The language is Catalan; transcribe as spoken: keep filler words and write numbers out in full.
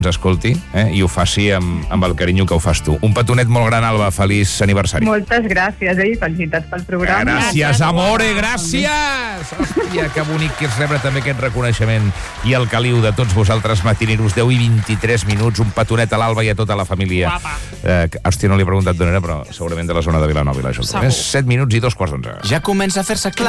ens escolti, eh, i ho faci amb, amb el carinyo que ho fas tu. Un petonet molt gran, Alba, feliç aniversari. Moltes gràcies, eh, i felicitats pel programa. Gràcies, amore, gràcies! Hòstia, que bonic que és rebre també aquest reconeixement i el caliu de tots vosaltres, matineros, deu i vint-i-tres minuts, un petonet a l'Alba i a tota la família. Eh, hòstia, no li he preguntat d'on era, però segurament de la zona de Vilanova i la Geltrú. set minuts i dos quarts d'onze. Ja comença a fer-se clar.